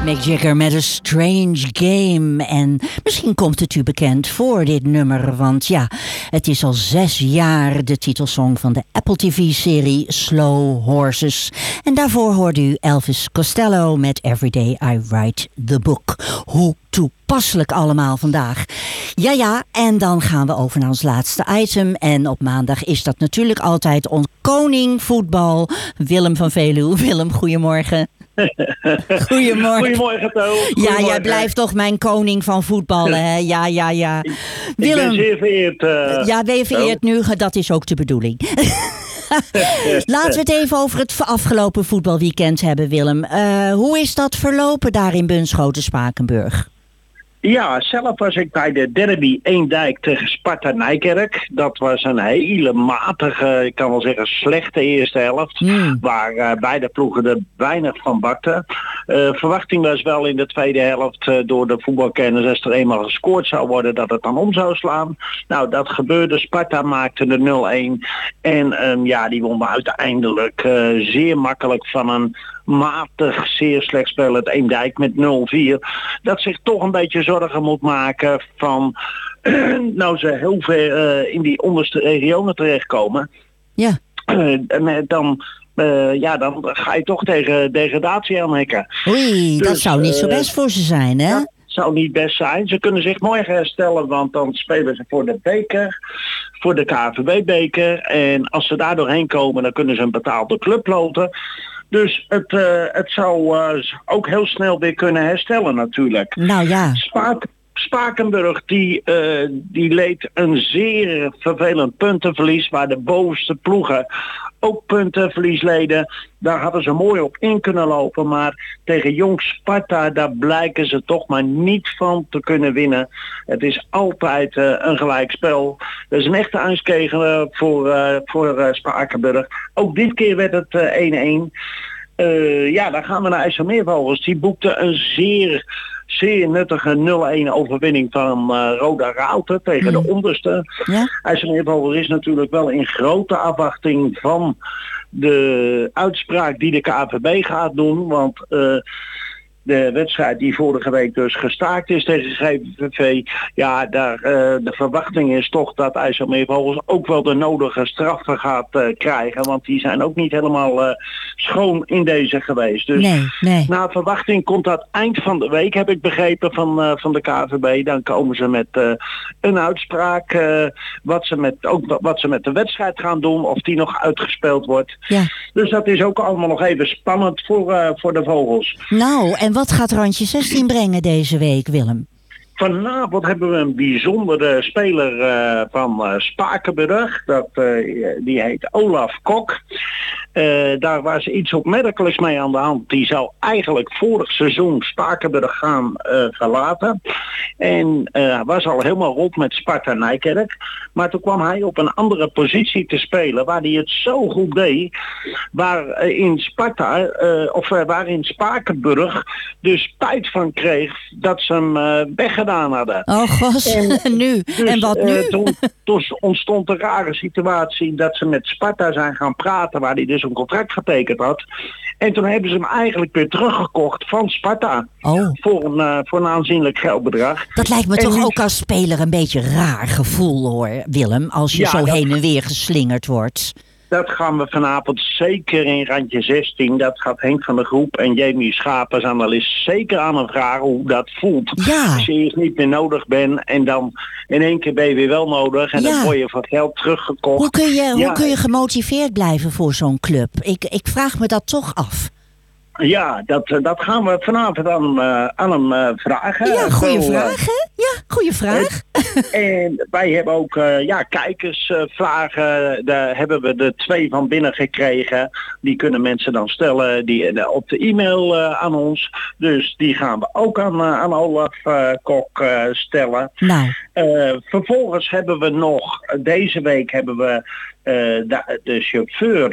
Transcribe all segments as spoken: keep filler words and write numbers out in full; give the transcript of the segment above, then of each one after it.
Mick Jagger met A Strange Game. En misschien komt het u bekend voor, dit nummer. Want ja, het is al zes jaar de titelsong van de Apple T V-serie Slow Horses. En daarvoor hoorde u Elvis Costello met Everyday I Write the Book. Hoe toepasselijk allemaal vandaag. Ja, ja, en dan gaan we over naar ons laatste item. En op maandag is dat natuurlijk altijd ons koning voetbal, Willem van Veluwe. Willem, goedemorgen. Goedemorgen. Goedemorgen, To. Ja, jij blijft toch mijn koning van voetballen, hè? Ja, ja, ja. Ik, Willem, ik ben zeer vereerd. Uh, ja, ben je vereerd nu? Dat is ook de bedoeling. Laten we het even over het afgelopen voetbalweekend hebben, Willem. Uh, hoe is dat verlopen daar in Bunschoten-Spakenburg? Ja, zelf was ik bij de derby Eendijk tegen Sparta Nijkerk. Dat was een hele matige, ik kan wel zeggen slechte eerste helft. Mm. Waar uh, beide ploegen er weinig van bakten. Uh, verwachting was wel in de tweede helft uh, door de voetbalkenners, als er eenmaal gescoord zou worden, dat het dan om zou slaan. Nou, dat gebeurde. Sparta maakte de nul-een. En um, ja, die won uiteindelijk uh, zeer makkelijk van een matig, zeer slecht spel het Eendijk met nul vier. Dat zich toch een beetje zorgen moet maken van uh, nou ze heel ver uh, in die onderste regionen terechtkomen. Ja. Uh, en dan, uh, ja, dan ga je toch tegen degradatie aanhikken. Oei, dus, dat zou niet zo best voor ze zijn, hè? Dat zou niet best zijn. Ze kunnen zich morgen herstellen, want dan spelen ze voor de beker, voor de K N V B-beker. En als ze daar doorheen komen, dan kunnen ze een betaalde club loten. Dus het, uh, het zou uh, ook heel snel weer kunnen herstellen natuurlijk. Nou ja. Spaak, Spakenburg die, uh, die leed een zeer vervelend puntenverlies, waar de bovenste ploegen ook puntenverlies leden. Daar hadden ze mooi op in kunnen lopen, maar tegen Jong Sparta, daar blijken ze toch maar niet van te kunnen winnen. Het is altijd uh, een gelijkspel. Dat is een echte uitskegel uh, voor, uh, voor uh, Spakenburg. Ook dit keer werd het uh, één-één. Uh, ja, dan gaan we naar IJsselmeervogels. Die boekte een zeer, zeer nuttige nul-één overwinning van uh, Roda Rauter tegen mm. de onderste. Ja? IJsselmeervogels is natuurlijk wel in grote afwachting van de uitspraak die de K N V B gaat doen. Want uh, de wedstrijd die vorige week dus gestaakt is tegen G V V, ja, daar, uh, de verwachting is toch dat IJsselmeervogels ook wel de nodige straffen gaat uh, krijgen. Want die zijn ook niet helemaal uh, schoon in deze geweest. Dus nee, nee. na verwachting komt dat eind van de week, heb ik begrepen van, uh, van de K N V B. Dan komen ze met uh, een uitspraak, uh, wat, ze met, ook wat ze met de wedstrijd gaan doen, of die nog uitgespeeld wordt. Ja. Dus dat is ook allemaal nog even spannend voor, uh, voor de vogels. Nou, en wat gaat Randje zestien brengen deze week, Willem? Vanavond hebben we een bijzondere speler uh, van uh, Spakenburg. Dat, uh, die heet Olaf Kok. Uh, daar was iets opmerkelijks mee aan de hand. Die zou eigenlijk vorig seizoen Spakenburg gaan uh, verlaten. En uh, was al helemaal rond met Sparta Nijkerk. Maar toen kwam hij op een andere positie te spelen, waar hij het zo goed deed. Waar uh, in Sparta, uh, of uh, waar in Spakenburg dus spijt van kreeg dat ze hem uh, weggedaan hadden. Oh gos, en nu? Dus, en wat nu? Uh, toen, toen ontstond een rare situatie dat ze met Sparta zijn gaan praten, waar hij dus een contract getekend had. En toen hebben ze hem eigenlijk weer teruggekocht van Sparta. Oh. Voor, een, uh, voor een aanzienlijk geldbedrag. Dat lijkt me en toch nu... ook als speler een beetje raar gevoel, hoor, Willem. Als je ja, zo dat... heen en weer geslingerd wordt. Dat gaan we vanavond zeker in randje zestien. Dat gaat Henk van der Groep en Jamie Schapers analist zeker aan hem vragen hoe dat voelt. Ja. Als je eerst niet meer nodig bent en dan in één keer ben je weer wel nodig. En ja. dan word je van geld teruggekocht. Hoe kun je, ja. hoe kun je gemotiveerd blijven voor zo'n club? Ik, ik vraag me dat toch af. Ja, dat, dat gaan we vanavond aan, uh, aan hem uh, vragen. Ja, goede Zo, vraag, hè? Ja, goede vraag. Uh, en wij hebben ook uh, ja, kijkersvragen. Uh, daar hebben we er twee van binnen gekregen. Die kunnen mensen dan stellen die, uh, op de e-mail uh, aan ons. Dus die gaan we ook aan, uh, aan Olaf uh, Kok uh, stellen. Nou. Uh, vervolgens hebben we nog, deze week hebben we uh, de, de chauffeur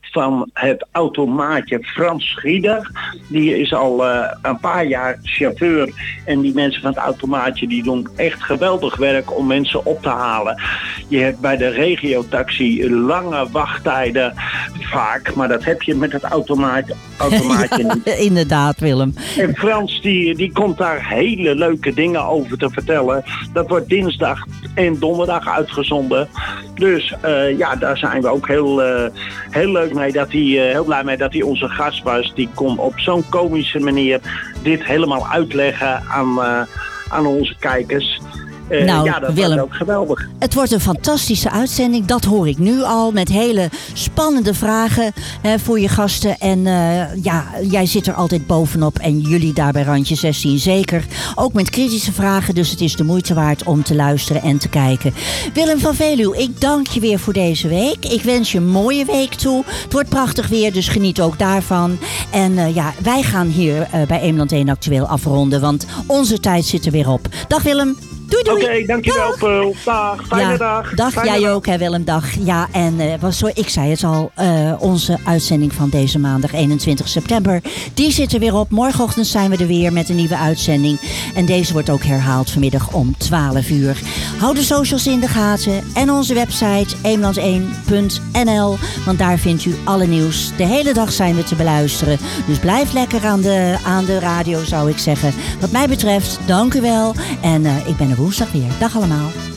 van het automaatje Frans Schieder. Die is al uh, een paar jaar chauffeur. En die mensen van het automaatje die doen echt geweldig werk om mensen op te halen. Je hebt bij de regiotaxi lange wachttijden vaak. Maar dat heb je met het automaat, automaatje ja, niet. Inderdaad, Willem. En Frans die, die komt daar hele leuke dingen over te vertellen. Dat wordt dinsdag en donderdag uitgezonden. Dus uh, ja, daar zijn we ook heel, uh, heel leuk mee dat hij, uh, heel blij mee dat hij onze gast was. Die kon op zo'n komische manier dit helemaal uitleggen aan, uh, aan onze kijkers. Uh, nou, ja, dat Willem, wordt ook geweldig. Het wordt een fantastische uitzending, dat hoor ik nu al. Met hele spannende vragen hè, voor je gasten. En uh, ja, jij zit er altijd bovenop en jullie daar bij Randje zestien zeker. Ook met kritische vragen, dus het is de moeite waard om te luisteren en te kijken. Willem van Veluwe, ik dank je weer voor deze week. Ik wens je een mooie week toe. Het wordt prachtig weer, dus geniet ook daarvan. En uh, ja, wij gaan hier uh, bij Eemland één Actueel afronden, want onze tijd zit er weer op. Dag Willem. Doei, doei. Oké, okay, dankjewel Peul. Dag, fijne ja, dag. Dag, fijne jij dag. ook hè Willem, dag. Ja, en uh, was zo, ik zei het al, uh, onze uitzending van deze maandag eenentwintig september, die zit er weer op. Morgenochtend zijn we er weer met een nieuwe uitzending. En deze wordt ook herhaald vanmiddag om twaalf uur. Hou de socials in de gaten en onze website eemland één punt n l, want daar vindt u alle nieuws. De hele dag zijn we te beluisteren. Dus blijf lekker aan de, aan de radio, zou ik zeggen. Wat mij betreft, dank u wel. En uh, ik ben er woensdag weer. Dag allemaal.